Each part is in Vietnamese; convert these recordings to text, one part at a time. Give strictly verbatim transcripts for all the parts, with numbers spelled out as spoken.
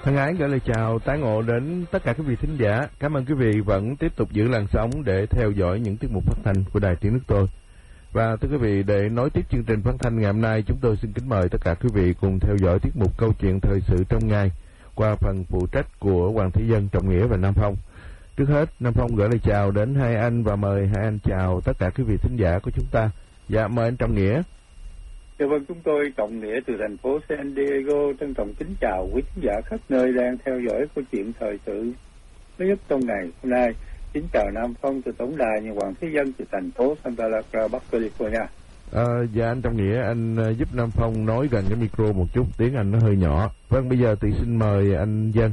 Thân ái gửi lời chào tái ngộ đến tất cả quý vị thính giả. Cảm ơn quý vị vẫn tiếp tục giữ làn sóng để theo dõi những tiết mục phát thanh của Đài Tiếng Nước Tôi. Và thưa quý vị, để nối tiếp chương trình phát thanh ngày hôm nay, chúng tôi xin kính mời tất cả quý vị cùng theo dõi tiết mục Câu chuyện thời sự trong ngày qua phần phụ trách của Hoàng Thế Dân, Trọng Nghĩa và Nam Phong. Trước hết, Nam Phong gửi lời chào đến hai anh và mời hai anh chào tất cả quý vị thính giả của chúng ta. Dạ, mời anh Trọng Nghĩa. Dạ vâng, chúng tôi Trọng Nghĩa từ thành phố San Diego trân trọng kính chào quý khán giả khắp nơi đang theo dõi câu chuyện thời sự mới nhất trong ngày hôm nay. Kính chào Nam Phong từ tổng đài nhà Hoàng Thế Dân từ thành phố Santa Barbara, Bắc California. À, dạ anh Trọng Nghĩa, anh uh, giúp Nam Phong nói gần cái micro một chút, tiếng anh nó hơi nhỏ. Vâng, bây giờ thì xin mời anh Dân.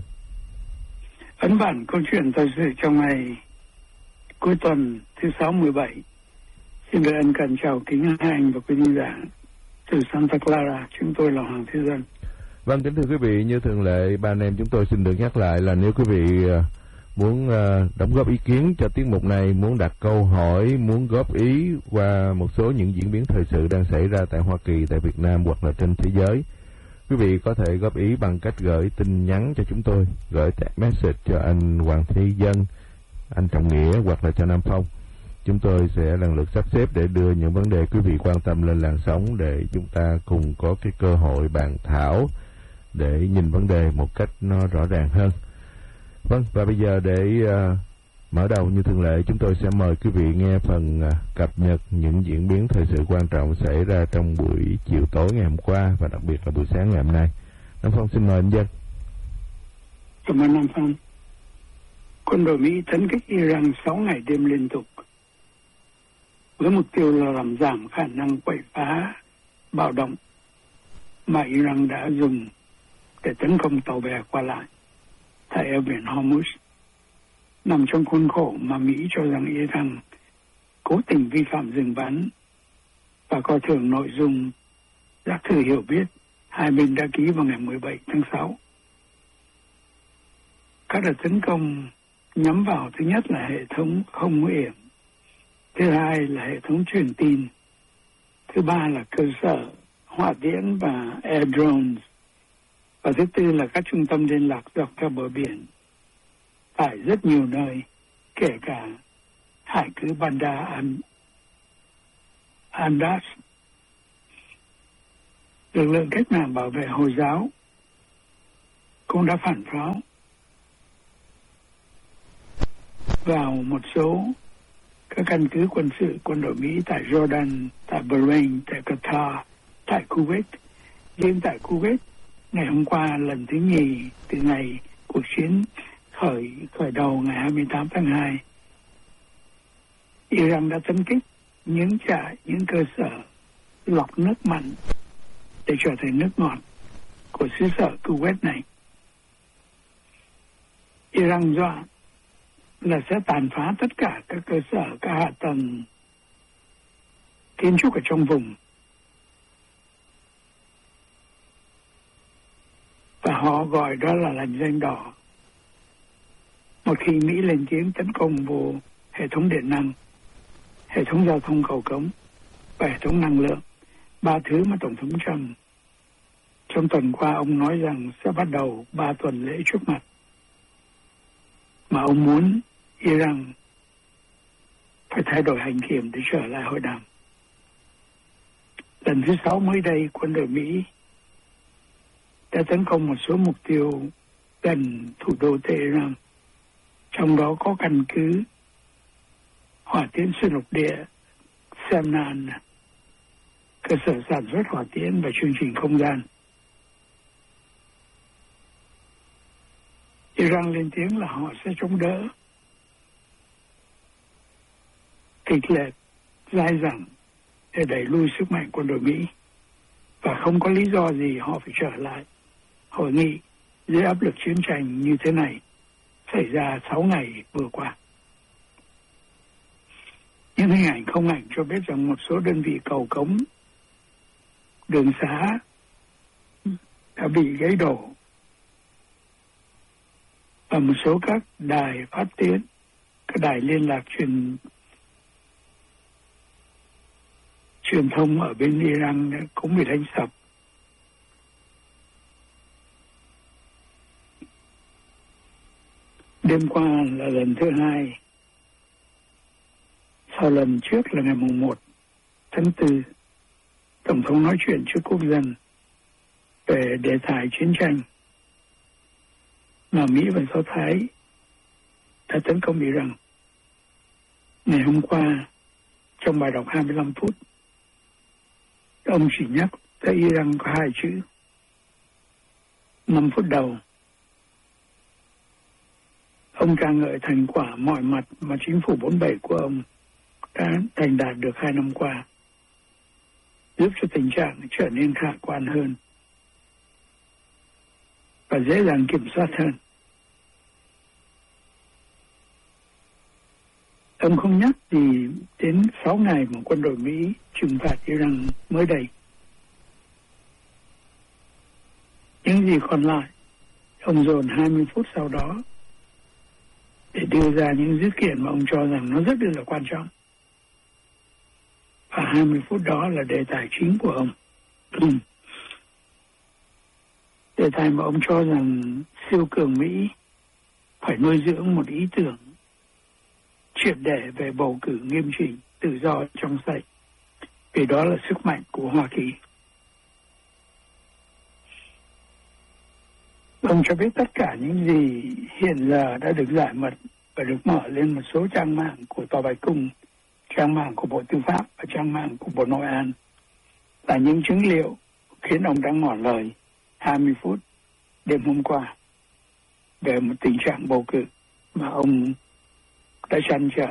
Ấn bản câu chuyện thời sự trong ngày cuối tuần thứ sáu mười bảy. Xin được ân cần chào kính hai anh và quý khán giả từ Santa Clara. Chúng tôi là Hoàng Thế Dân. Vâng, kính thưa quý vị, như thường lệ, ba anh em chúng tôi xin được nhắc lại là nếu quý vị uh, muốn uh, đóng góp ý kiến cho tiết mục này, muốn đặt câu hỏi, muốn góp ý qua một số những diễn biến thời sự đang xảy ra tại Hoa Kỳ, tại Việt Nam hoặc là trên thế giới, quý vị có thể góp ý bằng cách gửi tin nhắn cho chúng tôi, gửi text message cho anh Hoàng Thế Dân, anh Trọng Nghĩa hoặc là cho Nam Phong. Chúng tôi sẽ lần lượt sắp xếp để đưa những vấn đề quý vị quan tâm lên làn sóng để chúng ta cùng có cái cơ hội bàn thảo để nhìn vấn đề một cách nó rõ ràng hơn. Vâng, và bây giờ để uh, mở đầu như thường lệ, chúng tôi sẽ mời quý vị nghe phần uh, cập nhật những diễn biến thời sự quan trọng xảy ra trong buổi chiều tối ngày hôm qua và đặc biệt là buổi sáng ngày hôm nay. Nam Phong xin mời anh Dân. Cảm ơn Nam Phong. Quân đội Mỹ tấn kích Iran sáu ngày đêm liên tục với mục tiêu là làm giảm khả năng quậy phá bạo động mà Iran đã dùng để tấn công tàu bè qua lại tại eo biển Hormuz, nằm trong khuôn khổ mà Mỹ cho rằng Iran cố tình vi phạm dừng bắn và coi thường nội dung các thư hiểu biết hai bên đã ký vào ngày mười bảy tháng sáu. Các đợt tấn công nhắm vào thứ nhất là hệ thống không nguy hiểm, thứ hai là hệ thống truyền tin, thứ ba là cơ sở hỏa tiễn và air drones, và thứ tư là các trung tâm liên lạc dọc theo bờ biển tại rất nhiều nơi, kể cả hải cứ Bandar Andas. Lực lượng cách mạng bảo vệ Hồi giáo cũng đã phản pháo vào một số các căn cứ quân sự quân đội Mỹ tại Jordan, tại Bahrain, tại Qatar, tại Kuwait. Riêng tại Kuwait, ngày hôm qua lần thứ nhì từ ngày cuộc chiến khởi khởi đầu ngày hai mươi tám tháng hai, Iran đã tấn kích những trại, những cơ sở lọc nước mặn để trở thành nước ngọt của xứ sở Kuwait này. Iran dọa là sẽ tàn phá tất cả các cơ sở, các hạ tầng kiến trúc ở trong vùng. Và họ gọi đó là lằn danh đỏ. Một khi Mỹ lên tiếng tấn công vô hệ thống điện năng, hệ thống giao thông cầu cống và hệ thống năng lượng, ba thứ mà Tổng thống Trump trong tuần qua ông nói rằng sẽ bắt đầu ba tuần lễ trước mặt, mà ông muốn Iran phải thay đổi hành kiểm để trở lại hội đàm. Lần thứ sáu mới đây, quân đội Mỹ đã tấn công một số mục tiêu gần thủ đô Tehran, trong đó có căn cứ hỏa tiễn xuyên lục địa Semnan, cơ sở sản xuất hỏa tiễn và chương trình không gian. Iran lên tiếng là họ sẽ chống đỡ kịch liệt, dai dẳng để đẩy lui sức mạnh quân đội Mỹ, và không có lý do gì họ phải trở lại hội nghị dưới áp lực chiến tranh như thế này xảy ra sáu ngày vừa qua. Những hình ảnh không ảnh cho biết rằng một số đơn vị cầu cống, đường xá đã bị gãy đổ, và một số các đài phát tiếng, các đài liên lạc truyền truyền thông ở bên Iran cũng bị đánh sập. Đêm qua là lần thứ hai. Sau lần trước là ngày mùng một tháng tư, Tổng thống nói chuyện trước quốc dân về đề tài chiến tranh mà Mỹ và Do Thái đã tấn công Iran. Ngày hôm qua, trong bài đọc hai mươi lăm phút, ông chỉ nhắc tới Iran có hai chữ. năm phút đầu, ông ca ngợi thành quả mọi mặt mà chính phủ bốn mươi bảy của ông đã thành đạt được hai năm qua, giúp cho tình trạng trở nên khả quan hơn và dễ dàng kiểm soát hơn. Ông không nhắc gì đến sáu ngày mà quân đội Mỹ trừng phạt Iran mới đây. Những gì còn lại, ông dồn hai mươi phút sau đó để đưa ra những dữ kiện mà ông cho rằng nó rất là quan trọng. Và hai mươi phút đó là đề tài chính của ông. Đề tài mà ông cho rằng siêu cường Mỹ phải nuôi dưỡng một ý tưởng triệt để về bầu cử nghiêm chỉnh, tự do, trong sạch, vì đó là sức mạnh của Hoa Kỳ. Ông cho biết tất cả những gì hiện giờ đã được giải mật và được mở lên một số trang mạng của Tòa Bạch Cung, trang mạng của Bộ Tư pháp và trang mạng của Bộ Nội an là những chứng liệu khiến ông đã ngỏ lời hai mươi phút đêm hôm qua về một tình trạng bầu cử mà ông đã trăn trở.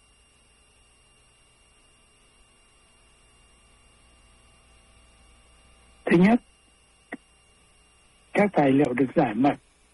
Thứ nhất, các tài liệu được giải mật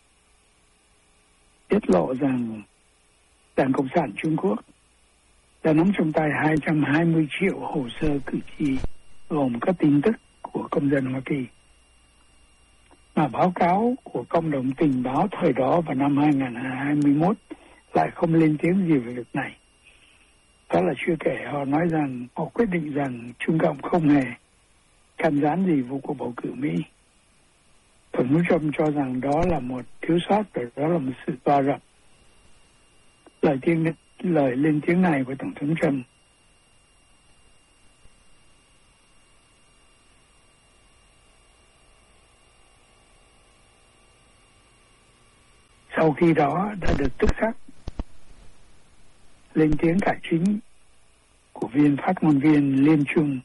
tiết lộ rằng Đảng Cộng sản Trung Quốc đã nắm trong tay hai trăm hai mươi triệu hồ sơ cử tri gồm các tin tức của công dân Hoa Kỳ. Mà báo cáo của cộng đồng tình báo thời đó vào năm hai nghìn không trăm hai mươi mốt lại không lên tiếng gì về việc này. Đó là chưa kể họ nói rằng họ quyết định rằng Trung Cộng không hề can gián gì vào cuộc bầu cử Mỹ. Tổng thống Trump cho rằng đó là một thiếu sót và đó là một sự to rộng. Lời tiếng lời lên tiếng này của Tổng thống Trump sau khi đó đã được tức khắc lên tiếng cải chính của viên phát ngôn viên Liên Trung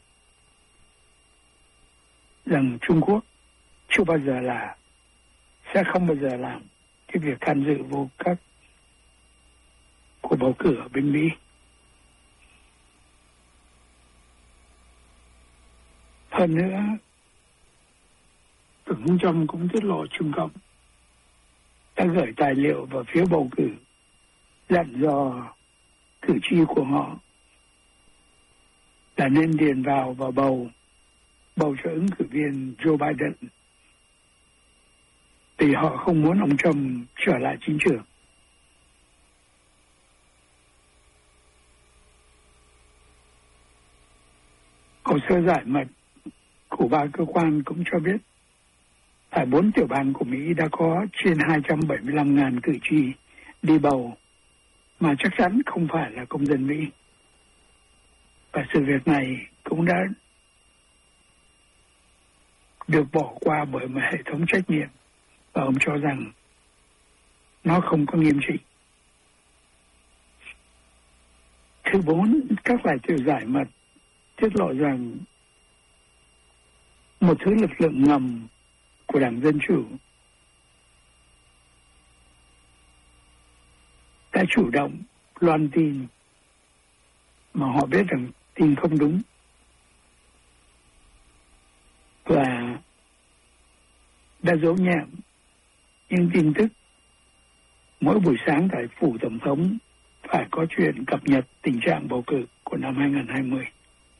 rằng Trung Quốc chưa bao giờ là sẽ không bao giờ làm cái việc can dự vô các cuộc bầu cử ở bên Mỹ. Hơn nữa, Tổng thống Trump cũng tiết lộ Trung Cộng đã gửi tài liệu vào phiếu bầu cử dặn dò cử tri của họ là nên điền vào và bầu bầu cho ứng cử viên Joe Biden vì họ không muốn ông Trump trở lại chính trường. Hồ sơ giải mật của ba cơ quan cũng cho biết tại bốn tiểu bang của Mỹ đã có trên hai trăm bảy mươi lăm nghìn cử tri đi bầu mà chắc chắn không phải là công dân Mỹ. Và sự việc này cũng đã được bỏ qua bởi một hệ thống trách nhiệm và ông cho rằng nó không có nghiêm trị. Thứ bốn, các tài liệu giải mật tiết lộ rằng một thứ lực lượng ngầm của Đảng Dân Chủ đã chủ động loan tin mà họ biết rằng tin không đúng và đã giấu nhẹm những tin tức mỗi buổi sáng tại phủ Tổng thống phải có chuyện cập nhật tình trạng bầu cử của năm hai nghìn không trăm hai mươi.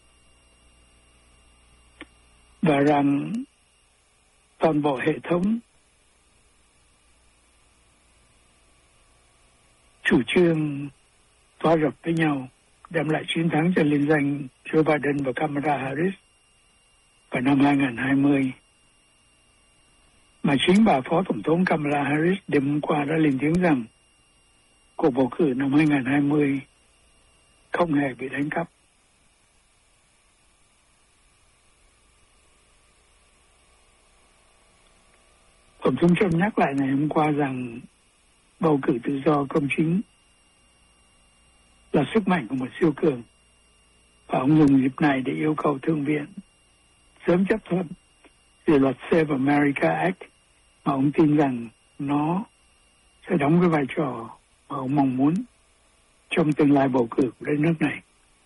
Và rằng toàn bộ hệ thống chủ trương to rập với nhau đem lại chiến thắng cho liên danh Joe Biden và Kamala Harris vào năm hai nghìn không trăm hai mươi. Mà chính bà Phó Tổng thống Kamala Harris đêm hôm qua đã lên tiếng rằng cuộc bầu cử năm hai không hai không không hề bị đánh cắp. Tổng thống Trump nhắc lại ngày hôm qua rằng bầu cử tự do công chính là sức mạnh của một siêu cường, và ông dùng dịp này để yêu cầu Thượng viện sớm chấp thuận dự luật Save America Act mà ông tin rằng nó sẽ đóng cái vai trò mà ông mong muốn trong tương lai bầu cử của đất nước này.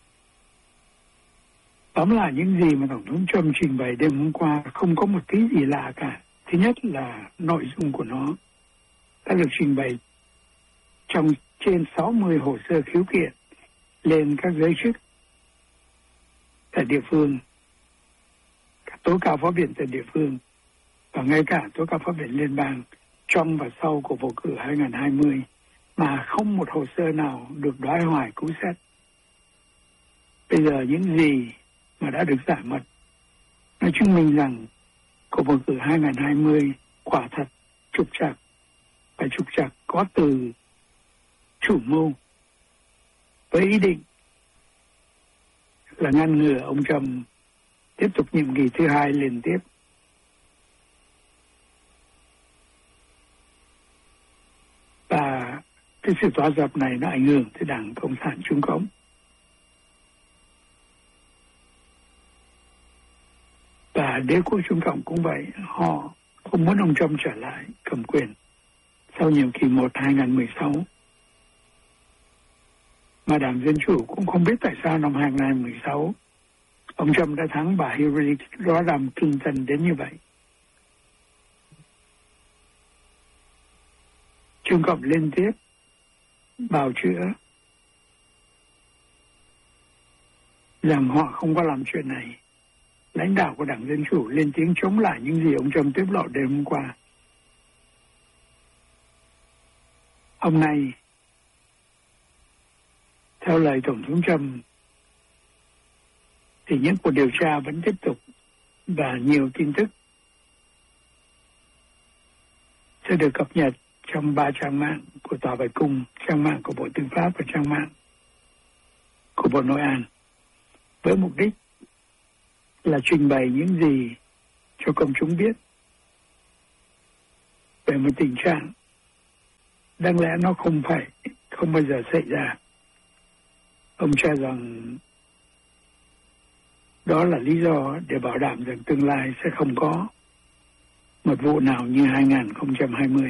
Tóm lại, những gì mà Tổng thống Trump trình bày đêm hôm qua không có một tí gì lạ cả. Thứ nhất là nội dung của nó đã được trình bày trong trên sáu mươi hồ sơ khiếu kiện lên các giới chức tại địa phương, các tố cáo pháp viện tại địa phương và ngay cả tố cáo pháp viện liên bang trong và sau cuộc bầu cử hai không hai không, mà không một hồ sơ nào được đoái hoài cứu xét. Bây giờ những gì mà đã được giải mật nó chứng minh rằng cuộc bầu cử hai không hai không quả thật trục trặc, và trục trặc có từ chủ mưu với ý định là ngăn ngừa ông Trump tiếp tục nhiệm kỳ thứ hai liên tiếp. Và cái sự tỏa dập này nó ảnh hưởng tới Đảng Cộng sản Trung Cộng. Và đế quốc Trung Cộng cũng vậy, họ không muốn ông Trump trở lại cầm quyền sau nhiệm kỳ một hai không một sáu. Mà Đảng Dân Chủ cũng không biết tại sao năm hai không một sáu ông Trump đã thắng bà Hillary rõ ràng Clinton đến như vậy. Trung Cộng liên tiếp bào chữa rằng họ không có làm chuyện này. Lãnh đạo của Đảng Dân Chủ lên tiếng chống lại những gì ông Trump tiếp lộ đêm hôm qua. Hôm nay, theo lời Tổng thống Trump, thì những cuộc điều tra vẫn tiếp tục và nhiều tin tức sẽ được cập nhật trong ba trang mạng của Tòa Bạch Cung, trang mạng của Bộ Tư pháp và trang mạng của Bộ Nội an, với mục đích là trình bày những gì cho công chúng biết về một tình trạng đáng lẽ nó không phải, không bao giờ xảy ra. Ông cho rằng đó là lý do để bảo đảm rằng tương lai sẽ không có một vụ nào như hai không hai không.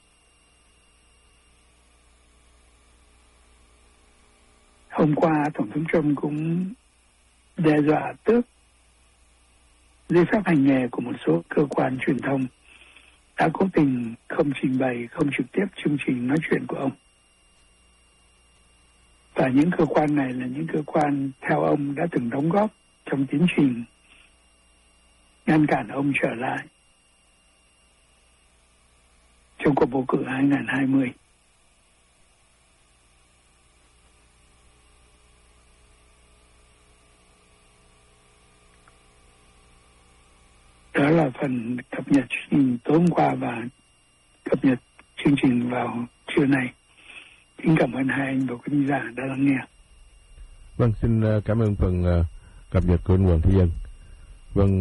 Hôm qua, Tổng thống Trump cũng đe dọa tước giấy phép hành nghề của một số cơ quan truyền thông đã cố tình không trình bày, không trực tiếp chương trình nói chuyện của ông. Và những cơ quan này là những cơ quan theo ông đã từng đóng góp trong tiến trình ngăn cản ông trở lại trong cuộc bầu cử hai không hai không. Đó là phần cập nhật chương trình tối hôm qua và cập nhật chương trình vào trưa nay. Kính cảm ơn hai anh và quý khán giả đã lắng nghe. Vâng, xin cảm ơn phần cập nhật của anh Hoàng Thế Dân. Vâng,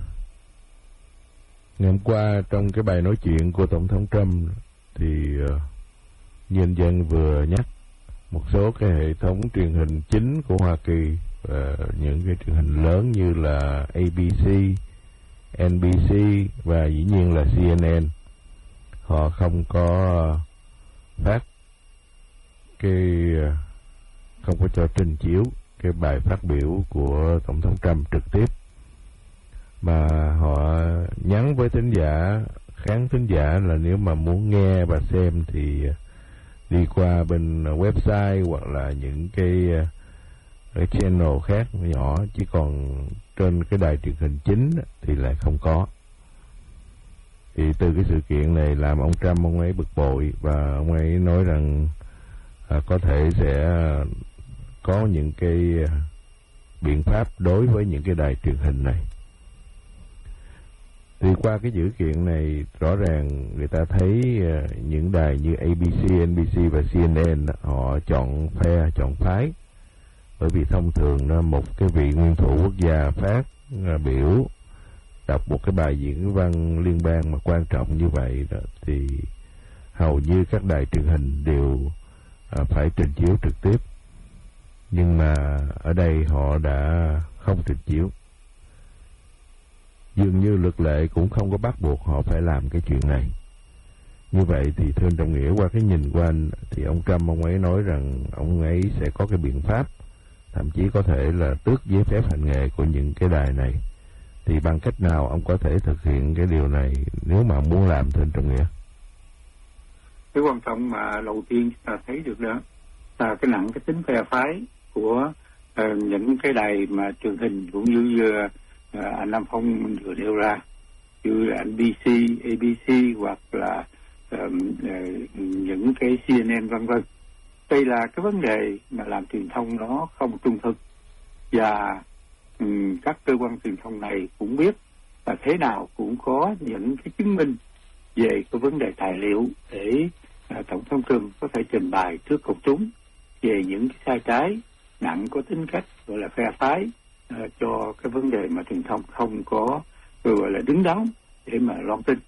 ngày hôm qua trong cái bài nói chuyện của Tổng thống Trump thì nhân dân vừa nhắc một số cái hệ thống truyền hình chính của Hoa Kỳ, và những cái truyền hình lớn như là A B C, N B C và dĩ nhiên là C N N, họ không có phát cái không có cho trình chiếu cái bài phát biểu của Tổng thống Trump trực tiếp, mà họ nhắn với thính giả, khán thính giả là nếu mà muốn nghe và xem thì đi qua bên website hoặc là những cái, cái channel khác nhỏ, chỉ còn trên cái đài truyền hình chính thì lại không có. Thì từ cái sự kiện này làm ông Trump ông ấy bực bội, và ông ấy nói rằng à, có thể sẽ có những cái biện pháp đối với những cái đài truyền hình này. Thì qua cái dữ kiện này rõ ràng người ta thấy uh, những đài như a bê xê, en bê xê và xê en en họ chọn phe, chọn phái. Bởi vì thông thường đó, một cái vị nguyên thủ quốc gia phát uh, biểu đọc một cái bài diễn văn liên bang mà quan trọng như vậy đó, thì hầu như các đài truyền hình đều uh, phải trình chiếu trực tiếp. Nhưng mà ở đây họ đã không trình chiếu. Dường như luật lệ cũng không có bắt buộc họ phải làm cái chuyện này. Như vậy thì thưa Trọng Nghĩa, qua cái nhìn của anh thì ông Trump ông ấy nói rằng ông ấy sẽ có cái biện pháp, thậm chí có thể là tước giấy phép hành nghề của những cái đài này. Thì bằng cách nào ông có thể thực hiện cái điều này nếu mà muốn làm, thưa Trọng Nghĩa? Cái quan trọng mà đầu tiên ta thấy được đó là cái nặng cái tính phe phái của uh, những cái đài mà truyền hình cũng như uh, uh, anh Nam Phong vừa nêu ra, như là en bê xê, a bê xê hoặc là uh, uh, những cái xê en en vân vân. Đây là cái vấn đề mà làm truyền thông nó không trung thực, và um, các cơ quan truyền thông này cũng biết là thế nào cũng có những cái chứng minh về cái vấn đề tài liệu để uh, Tổng thống Trump có thể trình bày trước công chúng về những cái sai trái nặng có tính cách gọi là phe phái uh, cho cái vấn đề mà truyền thông không có gọi là đứng đắn để mà loan tin.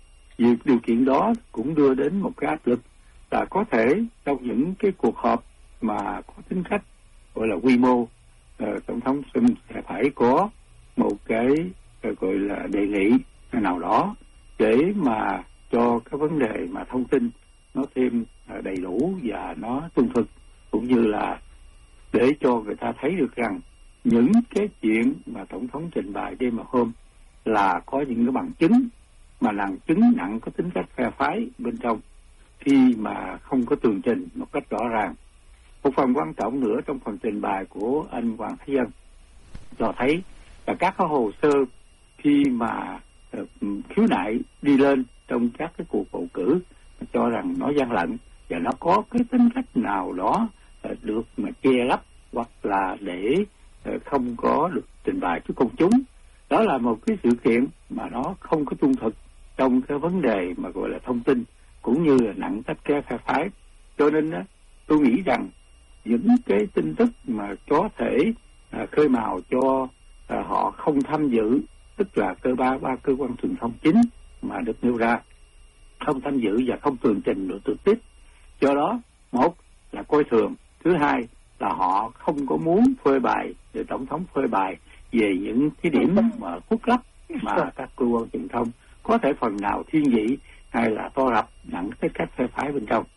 Vì điều kiện đó cũng đưa đến một cái áp lực là có thể trong những cái cuộc họp mà có tính cách gọi là quy mô, uh, Tổng thống Trump sẽ phải có một cái uh, gọi là đề nghị nào đó để mà cho cái vấn đề mà thông tin nó thêm uh, đầy đủ và nó trung thực, cũng như là để cho người ta thấy được rằng những cái chuyện mà Tổng thống trình bày đêm mà hôm là có những cái bằng chứng mà là chứng nặng có tính cách phe phái bên trong, khi mà không có tường trình một cách rõ ràng. Một phần quan trọng nữa trong phần trình bày của anh Hoàng Thái Dân cho thấy là các cái hồ sơ khi mà uh, khiếu nại đi lên trong các cái cuộc bầu cử cho rằng nó gian lận và nó có cái tính cách nào đó uh, được mà che lấp hoặc là để uh, không có được trình bày trước công chúng. Đó là một cái sự kiện mà nó không có trung thực trong cái vấn đề mà gọi là thông tin, cũng như là nặng tách ke phe phái. Cho nên đó, tôi nghĩ rằng những cái tin tức mà có thể à, khơi mào cho à, họ không tham dự, tức là cơ ba ba cơ quan truyền thông chính mà được nêu ra không tham dự và không tường trình được trực tiếp. Do đó, một là coi thường, thứ hai là họ không có muốn phơi bày để tổng thống phơi bày về những cái điểm mà khuất lấp mà các cơ quan truyền thông có thể phần nào thiên vị hay là to rập nặng cái cách phe phái bên trong.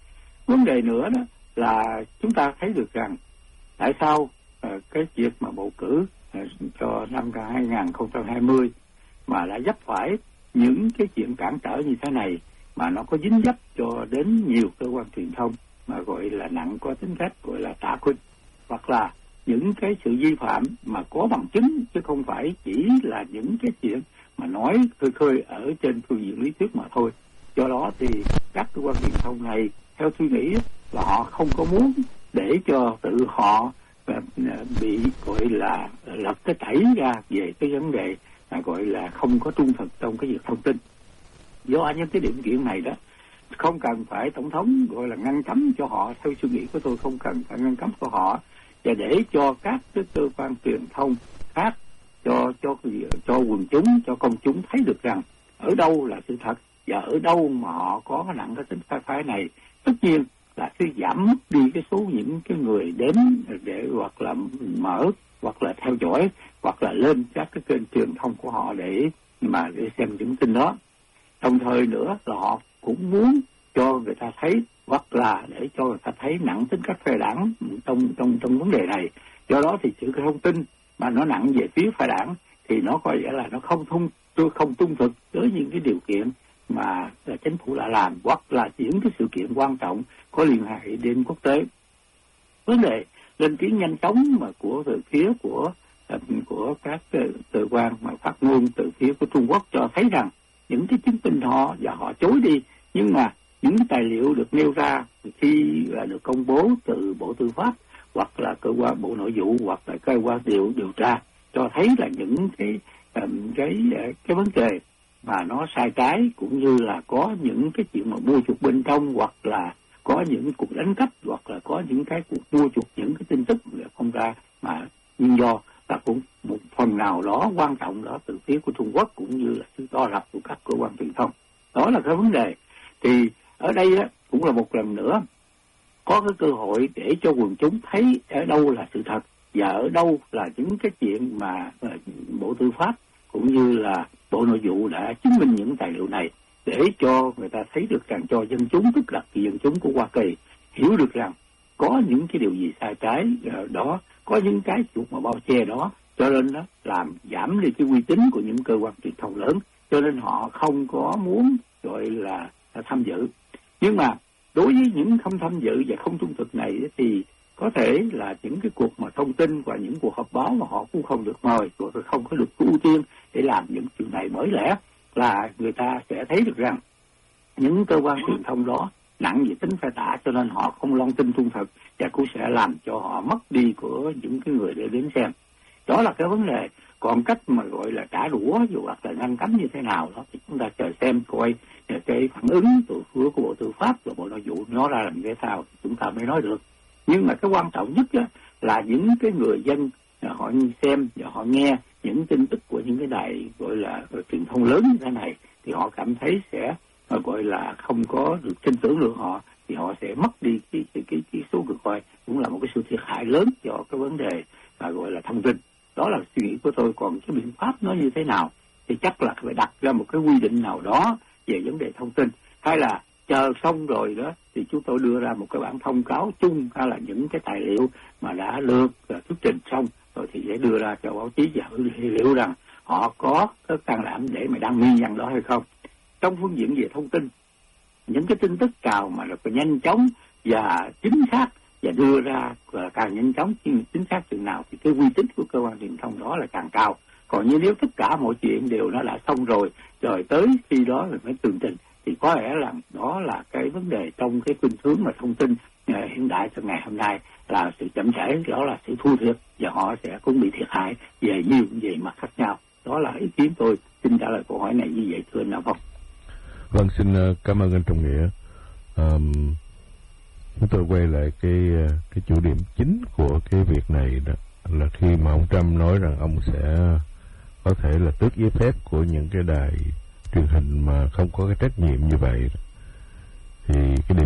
Vấn đề nữa đó là chúng ta thấy được rằng tại sao uh, cái việc mà bầu cử uh, cho năm hai không hai không mà đã vấp phải những cái chuyện cản trở như thế này, mà nó có dính dấp cho đến nhiều cơ quan truyền thông mà gọi là nặng có tính cách gọi là tạ khuynh, hoặc là những cái sự vi phạm mà có bằng chứng, chứ không phải chỉ là những cái chuyện mà nói khơi khơi ở trên phương diện lý thuyết mà thôi. Do đó thì các cơ quan truyền thông này theo suy nghĩ là họ không có muốn để cho tự họ bị gọi là lật cái tẩy ra về cái vấn đề là gọi là không có trung thực trong cái việc thông tin. Do những cái điểm kiện này đó không cần phải tổng thống gọi là ngăn cấm cho họ, theo suy nghĩ của tôi không cần phải ngăn cấm cho họ, và để cho các cái cơ quan truyền thông khác cho cho cho quần chúng, cho công chúng thấy được rằng ở đâu là sự thật và ở đâu mà họ có cái nặng cái tính phe phái này. Tất nhiên là sẽ giảm đi cái số những cái người đến để hoặc là mở hoặc là theo dõi hoặc là lên các cái kênh truyền thông của họ để mà để xem những tin đó. Đồng thời nữa là họ cũng muốn cho người ta thấy hoặc là để cho người ta thấy nặng tính cách phe đảng trong trong trong vấn đề này. Do đó thì sự thông tin mà nó nặng về phía phe đảng thì nó coi vẻ là nó không thông không trung thực với những cái điều kiện mà chính phủ đã làm, hoặc là những cái sự kiện quan trọng có liên hệ đến quốc tế. Vấn đề lên tiếng nhanh chóng mà của từ phía của của các cơ quan mà phát ngôn từ phía của Trung Quốc cho thấy rằng những cái chứng minh họ và họ chối đi, nhưng mà những tài liệu được nêu ra khi là được công bố từ Bộ Tư pháp hoặc là cơ quan Bộ Nội vụ hoặc là cơ quan điều điều tra cho thấy là những cái um, cái cái vấn đề mà nó sai trái, cũng như là có những cái chuyện mà mua chuộc bên trong, hoặc là có những cuộc đánh cắp, hoặc là có những cái cuộc mua chuộc những cái tin tức không ra, mà nguyên do là cũng một phần nào đó quan trọng đó từ phía của Trung Quốc, cũng như là sự đo đạc của các cơ quan truyền thông. Đó là cái vấn đề. Thì ở đây á, cũng là một lần nữa có cái cơ hội để cho quần chúng thấy ở đâu là sự thật và ở đâu là những cái chuyện mà Bộ Tư pháp cũng như là Bộ Nội vụ đã chứng minh những tài liệu này, để cho người ta thấy được rằng, cho dân chúng, tức là dân chúng của Hoa Kỳ hiểu được rằng có những cái điều gì sai trái đó, có những cái chuột mà bao che đó, cho nên đó làm giảm đi cái uy tín của những cơ quan truyền thông lớn, cho nên họ không có muốn gọi là tham dự. Nhưng mà đối với những không tham dự và không trung thực này thì có thể là những cái cuộc mà thông tin và những cuộc họp báo mà họ cũng không được mời, rồi không có được ưu tiên để làm những chuyện này, bởi lẽ là người ta sẽ thấy được rằng những cơ quan truyền thông đó nặng về tính phe tả, cho nên họ không loan tin trung thực và cũng sẽ làm cho họ mất đi của những cái người để đến xem. Đó là cái vấn đề. Còn cách mà gọi là trả đũa dù hoặc là ngăn cấm như thế nào đó thì chúng ta chờ xem coi cái phản ứng từ phía của Bộ Tư pháp và Bộ Nội vụ nó ra làm thế nào thì chúng ta mới nói được. Nhưng mà cái quan trọng nhất á, là những cái người dân họ xem và họ nghe những tin tức của những cái đài gọi là truyền thông lớn như thế này thì họ cảm thấy sẽ gọi là không có được tin tưởng được họ, thì họ sẽ mất đi cái cái cái, cái số người coi, cũng là một cái sự thiệt hại lớn cho cái vấn đề mà gọi là thông tin. Đó là suy nghĩ của tôi. Còn cái biện pháp nó như thế nào thì chắc là phải đặt ra một cái quy định nào đó về vấn đề thông tin, hay là chờ xong rồi đó thì chúng tôi đưa ra một cái bản thông cáo chung, hay là những cái tài liệu mà đã được thuyết trình xong rồi thì sẽ đưa ra cho báo chí và hiểu rằng họ có cái can đảm để mà đăng nguyên nhân đó hay không. Trong phương diện về thông tin, những cái tin tức cào mà được nhanh chóng và chính xác và đưa ra càng nhanh chóng chính xác chừng nào thì cái uy tín của cơ quan truyền thông đó là càng cao. Còn như nếu tất cả mọi chuyện đều nó đã xong rồi rồi tới khi đó là mới tường trình thì có lẽ là đó là cái vấn đề trong cái khuynh hướng mà thông tin uh, hiện đại trong ngày hôm nay là sự chậm trễ, đó là sự thua thiệt và họ sẽ cũng bị thiệt hại về nhiều về mặt khác nhau. Đó là ý kiến tôi xin trả lời câu hỏi này như vậy, thưa anh Đạo Phong. Vâng, xin uh, cảm ơn anh Trọng Nghĩa. Um, chúng tôi quay lại cái cái chủ điểm chính của cái việc này đó là khi mà ông Trump nói rằng ông sẽ có thể là tước giấy phép của những cái đài truyền hình mà không có cái trách nhiệm như vậy, thì cái điểm